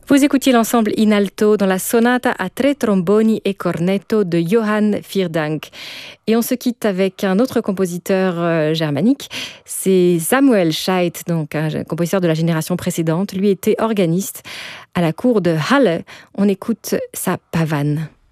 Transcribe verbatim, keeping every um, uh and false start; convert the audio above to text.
Vous écoutiez l'ensemble in alto dans la sonata à tre tromboni et cornetto de Johann Vierdanck. Et on se quitte avec un autre compositeur euh, germanique, c'est Samuel Scheidt, donc un compositeur de la génération précédente. Lui était organiste à la cour de Halle. On écoute sa pavane.